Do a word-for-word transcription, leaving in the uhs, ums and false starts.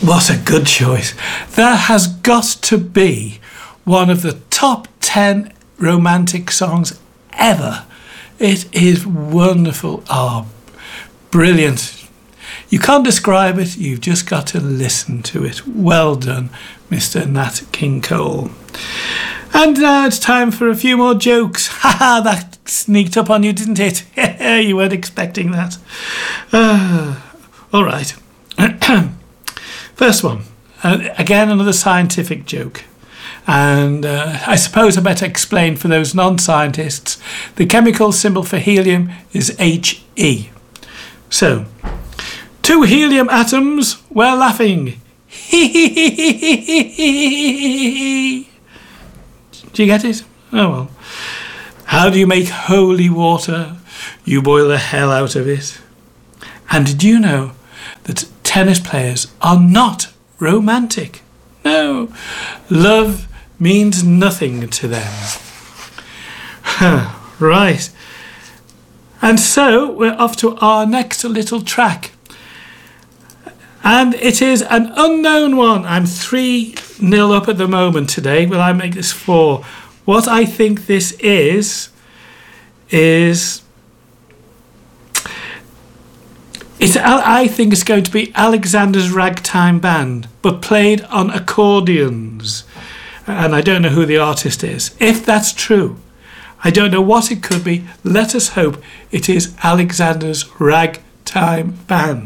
What a good choice. That has got to be one of the top ten romantic songs ever. It is wonderful. Oh, brilliant. You can't describe it, you've just got to listen to it. Well done, Mister Nat King Cole. And now it's time for a few more jokes. Haha, that sneaked up on you, didn't it? You weren't expecting that. Uh, all right. First one. Uh, again, another scientific joke. And uh, I suppose I better explain for those non-scientists. The chemical symbol for helium is H E. So, two helium atoms were laughing. Do you get it? Oh well. How do you make holy water? You boil the hell out of it. And did you know that tennis players are not romantic? No. Love means nothing to them. Right. And so we're off to our next little track. And it is an unknown one. I'm three nil up at the moment today. Will I make this four? What I think this is, is... It's, I think it's going to be Alexander's Ragtime Band, but played on accordions. And I don't know who the artist is. If that's true, I don't know what it could be. Let us hope it is Alexander's Ragtime Band.